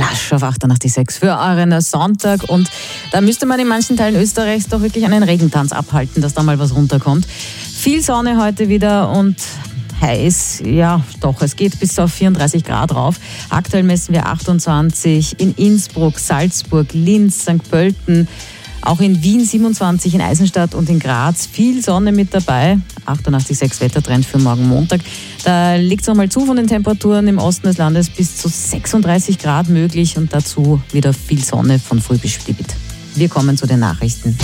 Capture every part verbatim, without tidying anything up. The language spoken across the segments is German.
Lush auf achtundachtzig Komma sechs für euren Sonntag. Und da müsste man in manchen Teilen Österreichs doch wirklich einen Regentanz abhalten, dass da mal was runterkommt. Viel Sonne heute wieder und heiß, ja doch, es geht bis auf vierunddreißig Grad rauf. Aktuell messen wir achtundzwanzig in Innsbruck, Salzburg, Linz, Sankt Pölten, auch in Wien siebenundzwanzig, in Eisenstadt und in Graz. Viel Sonne mit dabei. achtundachtzig Komma sechs Wettertrend für morgen Montag. Da liegt es nochmal zu von den Temperaturen im Osten des Landes, bis zu sechsunddreißig Grad möglich und dazu wieder viel Sonne von früh bis spät. Wir kommen zu den Nachrichten.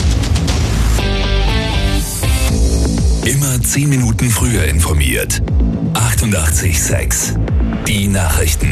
Immer zehn Minuten früher informiert. achtundachtzig Komma sechs. Die Nachrichten.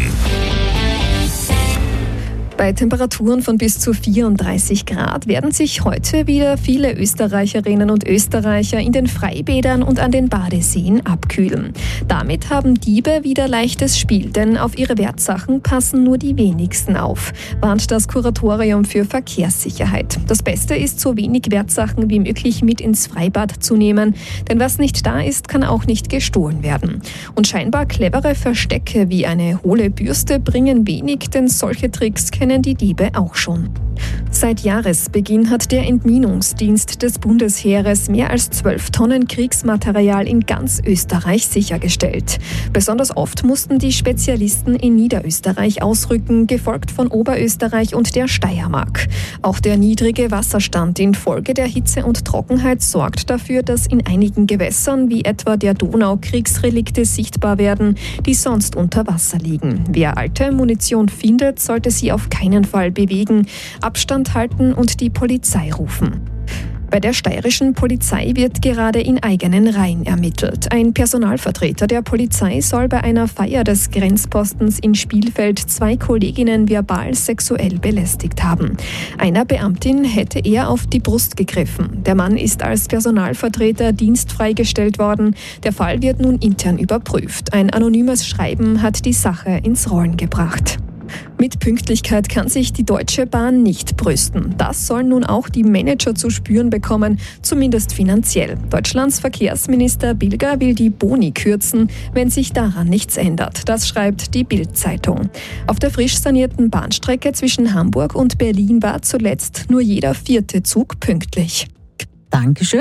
Bei Temperaturen von bis zu vierunddreißig Grad werden sich heute wieder viele Österreicherinnen und Österreicher in den Freibädern und an den Badeseen abkühlen. Damit haben Diebe wieder leichtes Spiel, denn auf ihre Wertsachen passen nur die wenigsten auf, warnt das Kuratorium für Verkehrssicherheit. Das Beste ist, so wenig Wertsachen wie möglich mit ins Freibad zu nehmen, denn was nicht da ist, kann auch nicht gestohlen werden. Und scheinbar clevere Verstecke wie eine hohle Bürste bringen wenig, denn solche Tricks kennen die Diebe auch schon. Seit Jahresbeginn hat der Entminungsdienst des Bundesheeres mehr als zwölf Tonnen Kriegsmaterial in ganz Österreich sichergestellt. Besonders oft mussten die Spezialisten in Niederösterreich ausrücken, gefolgt von Oberösterreich und der Steiermark. Auch der niedrige Wasserstand infolge der Hitze und Trockenheit sorgt dafür, dass in einigen Gewässern, wie etwa der Donau, Kriegsrelikte sichtbar werden, die sonst unter Wasser liegen. Wer alte Munition findet, sollte sie auf keinen Fall bewegen, Abstand halten und die Polizei rufen. Bei der steirischen Polizei wird gerade in eigenen Reihen ermittelt. Ein Personalvertreter der Polizei soll bei einer Feier des Grenzpostens in Spielfeld zwei Kolleginnen verbal sexuell belästigt haben. Einer Beamtin hätte er auf die Brust gegriffen. Der Mann ist als Personalvertreter dienstfrei gestellt worden. Der Fall wird nun intern überprüft. Ein anonymes Schreiben hat die Sache ins Rollen gebracht. Mit Pünktlichkeit kann sich die Deutsche Bahn nicht brüsten. Das sollen nun auch die Manager zu spüren bekommen, zumindest finanziell. Deutschlands Verkehrsminister Bilger will die Boni kürzen, wenn sich daran nichts ändert. Das schreibt die Bild-Zeitung. Auf der frisch sanierten Bahnstrecke zwischen Hamburg und Berlin war zuletzt nur jeder vierte Zug pünktlich. Dankeschön.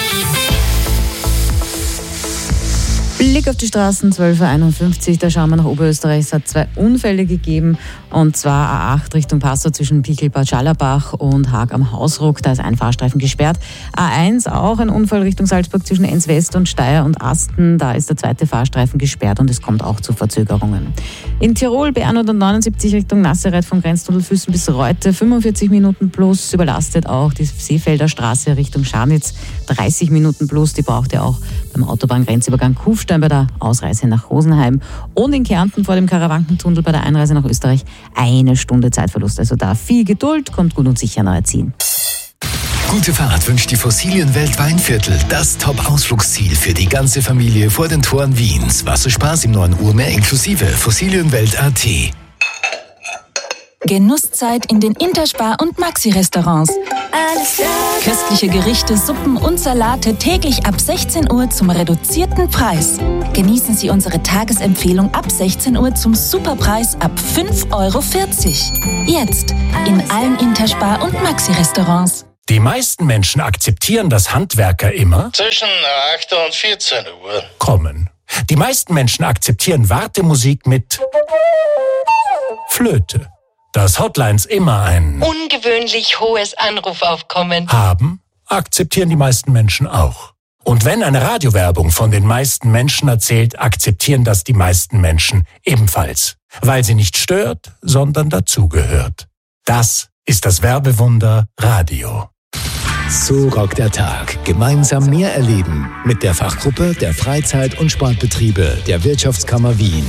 Blick auf die Straßen, zwölf Uhr einundfünfzig, da schauen wir nach Oberösterreich. Es hat zwei Unfälle gegeben, und zwar A acht Richtung Passau zwischen Pichelbad Schallerbach und Haag am Hausruck. Da ist ein Fahrstreifen gesperrt. A eins auch ein Unfall Richtung Salzburg zwischen Enns West und Steyr und Asten. Da ist der zweite Fahrstreifen gesperrt und es kommt auch zu Verzögerungen. In Tirol B hundertneunundsiebzig Richtung Nasseret vom Grenztunnel Füssen bis Reute fünfundvierzig Minuten plus. Überlastet auch die Seefelder Straße Richtung Scharnitz dreißig Minuten plus. Die braucht ihr auch beim Autobahngrenzübergang Kufstein bei der Ausreise nach Rosenheim. Und in Kärnten vor dem Karawankentunnel bei der Einreise nach Österreich eine Stunde Zeitverlust. Also da viel Geduld, kommt gut und sicher neu ziehen. Gute Fahrt wünscht die Fossilienwelt Weinviertel. Das Top-Ausflugsziel für die ganze Familie vor den Toren Wiens. Wasserspaß im neuen Urmeer inklusive Fossilienwelt Punkt at. Genusszeit in den Interspar- und Maxi-Restaurants. Köstliche Gerichte, Suppen und Salate täglich ab sechzehn Uhr zum reduzierten Preis. Genießen Sie unsere Tagesempfehlung ab sechzehn Uhr zum Superpreis ab fünf Euro vierzig. Jetzt in allen Interspar- und Maxi-Restaurants. Die meisten Menschen akzeptieren, dass Handwerker immer zwischen acht und vierzehn Uhr kommen. Die meisten Menschen akzeptieren Wartemusik mit Flöte. Dass Hotlines immer ein ungewöhnlich hohes Anrufaufkommen haben, akzeptieren die meisten Menschen auch. Und wenn eine Radiowerbung von den meisten Menschen erzählt, akzeptieren das die meisten Menschen ebenfalls. Weil sie nicht stört, sondern dazugehört. Das ist das Werbewunder Radio. So rockt der Tag. Gemeinsam mehr erleben mit der Fachgruppe der Freizeit- und Sportbetriebe der Wirtschaftskammer Wien.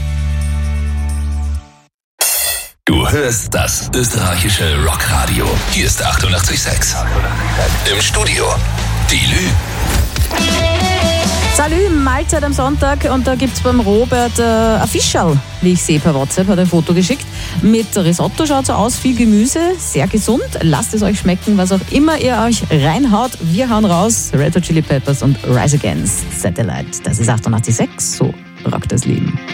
Du hörst das österreichische Rockradio. Hier ist achtundachtzig Komma sechs. Im Studio die Lü. Salü, Mahlzeit am Sonntag, und da gibt's beim Robert äh, ein Fischerl, wie ich sehe per WhatsApp, hat ein Foto geschickt. Mit Risotto schaut so aus, viel Gemüse, sehr gesund. Lasst es euch schmecken, was auch immer ihr euch reinhaut. Wir hauen raus, Red Hot Chili Peppers und Rise Against Satellite. Das ist achtundachtzig Komma sechs, so rockt das Leben.